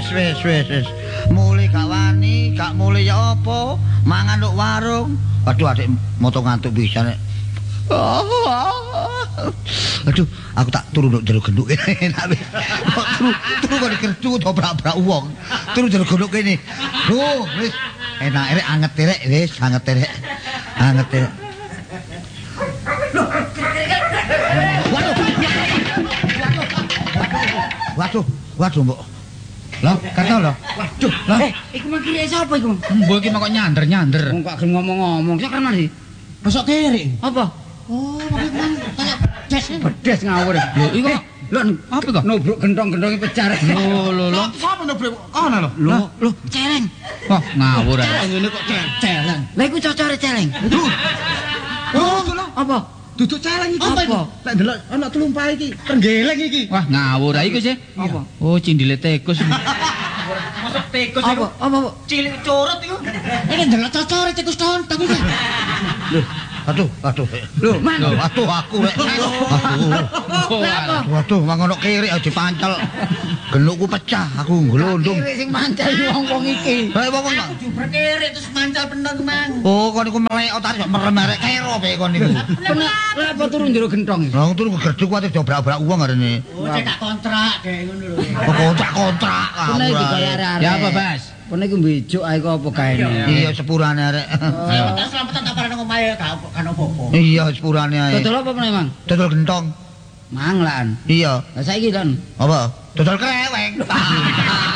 wis. Mulai gak wani, gak mulai ya apa? Mangan nduk warung. Waduh adik moto ngantuk bisa nek. Aduh, aku tak turu nduk jero genduk enak wis. Turu kok dikerju dobrak-brak wong. Turu jero genduk kene. Loh, wis enak rek anget rek wis anget rek. Anget rek. Waduh, Mbok. Lah, kata lho. Waduh, lah. Iku mangkire sapa iku? Mbok iki mok nyander-nyander. Wong kok ngomong-ngomong, sak kenal sih. Masuk kiri. Apa? Oh, kayak pedes ngawur. Lho, iku lho apa kok? Nubruk gentong-gentonge pecah. Lho. Sapa nubruk? Ana lho. Lho, celeng. Wah, ngawur ae. Ngene kok celeng. Lah iku cocore celeng. Oh, Apa? duduk celeng iki. Apa? Lek ndelok ana tlumpah iki, tenggeleng iki. Wah, ngawur ae iku sih. Apa? Oh, cindile tikus. Masuk tikus Apa? iku. Apa? Cilik curut iku. Iki ndelok cocore tikus tontok iki. Aduh. Lho, Mang. Aduh aku rek. Waduh, mangono kiri aja dipancel. Genukku pecah, aku nglondong. Kiri sing mancal wong-wong iki. Bae wong kok. Berkere terus mancal pendang mang. Oh, kon niku melek otak kok merem-merek kero bae kon niku. Lah apa turun jero gentong iki? Lah turu gegeduk kuwi dobrak-brak uang arene. Oh, cetak kontrak kayak ngono lho. Kontrak. Kene iki kaya arek. Ya apa, Bas? Kene iku mbejuk ae kok apa gaene. Iya sepurane arek. Selamatan tak parane omahe gak kan apa-apa. Iya sepurane ae. Dodol apa meneh, Mang? Dodol gentong. Manglan. Iya. Lah saiki, Don. Apa? Dodol kreweng.